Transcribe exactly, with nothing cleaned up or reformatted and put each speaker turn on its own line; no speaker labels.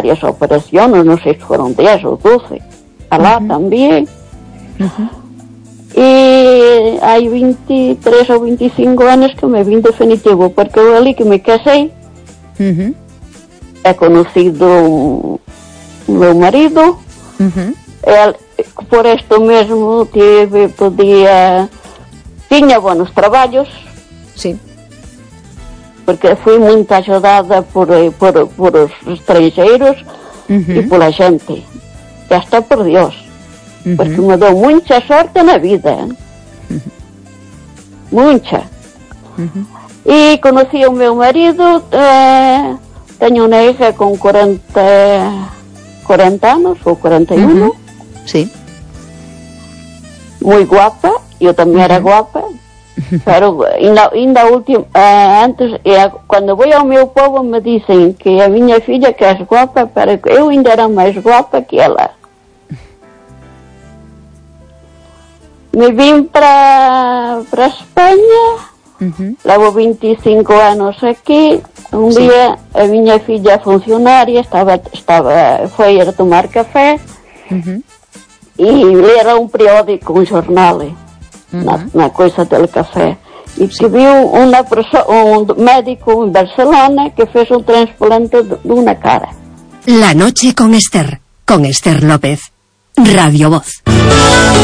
varias operaciones, no sé si fueron diez o doce, alá uh-huh. también. Uh-huh. Y hay veintitrés o veinticinco años que me vim definitivo, porque eu ali que me casei, uh-huh. he conocido o meu marido, uh-huh. ele, por isto mesmo tive, podia, tinha bons trabalhos,
sí.
porque fui muito ajudada por, por, por os estrangeiros uh-huh. e pola gente, e hasta por Dios, uh-huh. porque me deu muita sorte na vida, uh-huh. muita. Uh-huh. E conocí o meu marido, eh, tenho uma hija com quarenta anos, ou quarenta e um,
uh-huh. sí.
muy guapa, eu também uh-huh. era guapa. Pero ainda, ainda último, uh, antes, uh, quando vou ao meu povo me dizem que a minha filha que é guapa, para que eu ainda era mais guapa que ela. Me vim para para Espanha, uh-huh. levo vinte e cinco anos aqui. Um Sim. dia a minha filha funcionária estava, estava, foi a tomar café uh-huh. e ler um periódico, um jornal. Uh-huh. Na, na coisa del café, e que viu uma perso- um médico em Barcelona que fez um trasplante de, de uma cara.
La noche con Esther, con Esther López, Radio Voz.